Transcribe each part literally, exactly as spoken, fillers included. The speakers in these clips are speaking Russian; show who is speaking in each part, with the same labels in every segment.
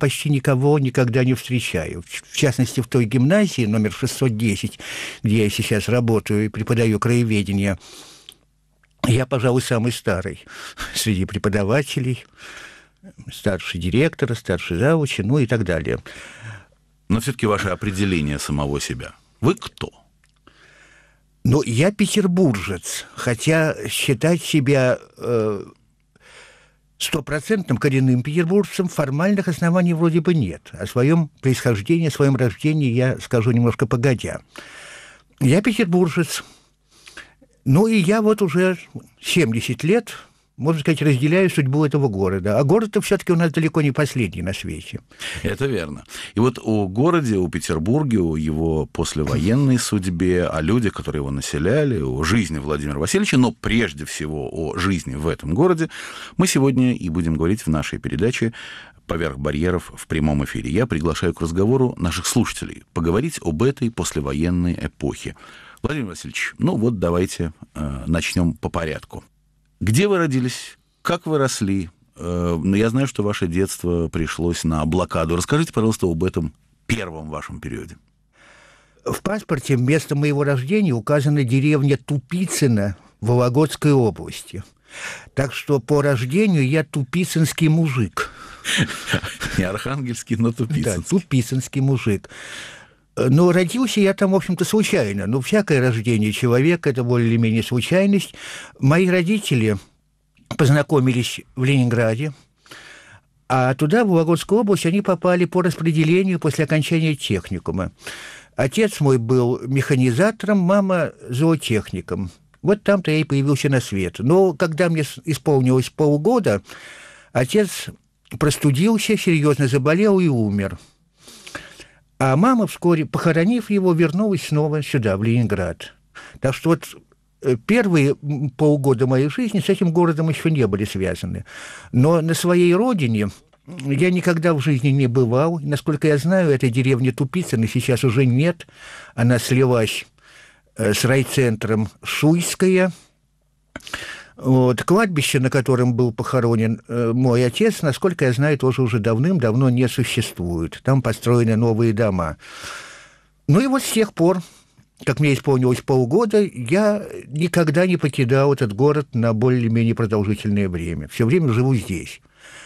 Speaker 1: почти никого никогда не встречаю. В частности, в той гимназии, номер шестьсот десять, где я сейчас работаю и преподаю краеведение, я, пожалуй, самый старый среди преподавателей, старший директора, старший завуча, ну и так далее.
Speaker 2: Но все-таки ваше определение самого себя. Вы кто?
Speaker 1: Ну, я петербуржец, хотя считать себя э, стопроцентным коренным петербуржцем формальных оснований вроде бы нет. О своем происхождении, о своем рождении я скажу немножко погодя. Я петербуржец. Ну, и я вот уже семьдесят лет, можно сказать, разделяю судьбу этого города. А город-то все-таки у нас далеко не последний на свете.
Speaker 2: Это верно. И вот о городе, о Петербурге, о его послевоенной судьбе, о людях, которые его населяли, о жизни Владимира Васильевича, но прежде всего о жизни в этом городе, мы сегодня и будем говорить в нашей передаче «Поверх барьеров» в прямом эфире. Я приглашаю к разговору наших слушателей поговорить об этой послевоенной эпохе. Владимир Васильевич, ну вот давайте э, начнем по порядку. Где вы родились? Как вы росли? Э, я знаю, что ваше детство пришлось на блокаду. Расскажите, пожалуйста, об этом первом вашем периоде.
Speaker 1: В паспорте местом моего рождения указана деревня Тупицыно в Вологодской области. Так что по рождению я тупицынский мужик.
Speaker 2: Не архангельский, но тупицынский.
Speaker 1: Да, тупицынский мужик. Но родился я там, в общем-то, случайно. Ну, всякое рождение человека – это более или менее случайность. Мои родители познакомились в Ленинграде, а туда, в Вологодскую область, они попали по распределению после окончания техникума. Отец мой был механизатором, мама – зоотехником. Вот там-то я и появился на свет. Но когда мне исполнилось полгода, отец простудился, серьезно заболел и умер. А мама, вскоре похоронив его, вернулась снова сюда, в Ленинград. Так что вот первые полгода моей жизни с этим городом еще не были связаны. Но на своей родине я никогда в жизни не бывал. Насколько я знаю, этой деревни Тупицыно сейчас уже нет. Она слилась с райцентром Шуйская. Вот. Кладбище, на котором был похоронен э, мой отец, насколько я знаю, тоже уже давным-давно не существует. Там построены новые дома. Ну и вот с тех пор, как мне исполнилось полгода, я никогда не покидал этот город на более-менее продолжительное время. Все время живу здесь.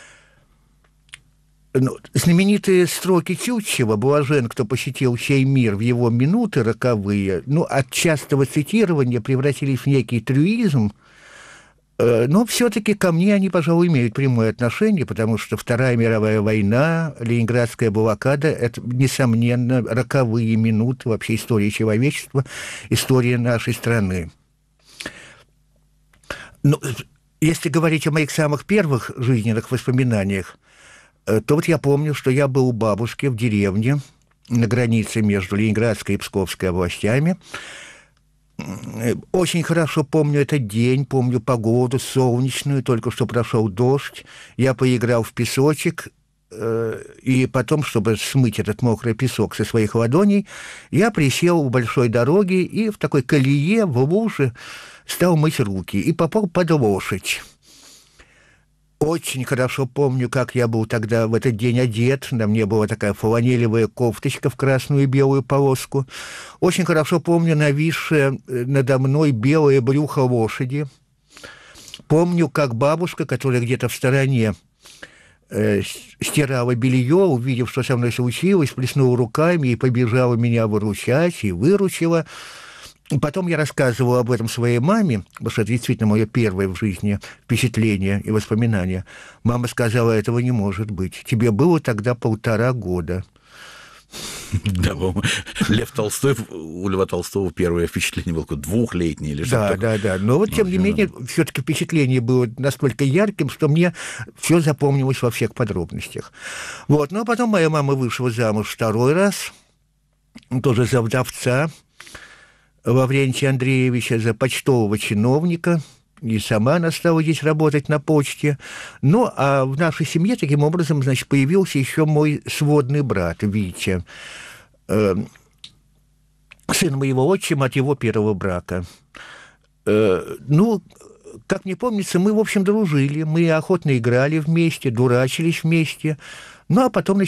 Speaker 1: Ну, знаменитые строки Тютчева «Блажен, кто посетил сей мир в его минуты роковые», ну, от частого цитирования превратились в некий трюизм. Но все-таки ко мне они, пожалуй, имеют прямое отношение, потому что Вторая мировая война, Ленинградская блокада – это, несомненно, роковые минуты вообще истории человечества, история нашей страны. Но если говорить о моих самых первых жизненных воспоминаниях, то вот я помню, что я был у бабушки в деревне на границе между Ленинградской и Псковской областями. Очень хорошо помню этот день, помню погоду солнечную, только что прошел дождь. Я поиграл в песочек, э, и потом, чтобы смыть этот мокрый песок со своих ладоней, я присел у большой дороги и в такой колее, в луже, стал мыть руки и попал под лошадь. Очень хорошо помню, как я был тогда в этот день одет. На мне была такая фланелевая кофточка в красную и белую полоску. Очень хорошо помню нависшее надо мной белое брюхо лошади. Помню, как бабушка, которая где-то в стороне э, стирала белье, увидев, что со мной случилось, плеснула руками и побежала меня выручать, и выручила. Потом я рассказывал об этом своей маме, потому что это действительно мое первое в жизни впечатление и воспоминание. Мама сказала, этого не может быть. Тебе было тогда полтора года.
Speaker 2: Да, Лев Толстой, у Льва Толстого первое впечатление было какое-то двухлетнее или что-то.
Speaker 1: Да, да, да. Но вот, тем не менее, все-таки впечатление было настолько ярким, что мне все запомнилось во всех подробностях. Вот. Ну, а потом моя мама вышла замуж второй раз, тоже за вдовца, Лаврентия Андреевича, за почтового чиновника, и сама она стала здесь работать на почте. Ну, а в нашей семье таким образом, значит, появился еще мой сводный брат Витя, э, сын моего отчима от его первого брака. Э, ну, как мне помнится, мы, в общем, дружили, мы охотно играли вместе, дурачились вместе. Ну, а потом